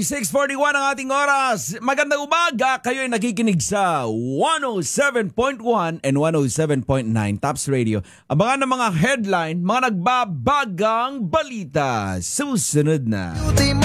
6:41 ang ating oras. Magandang umaga. Kayo ay nakikinig sa 107.1 and 107.9 Tops Radio. Abangan ng mga headline, mga nagbabagang balita. Susunod na.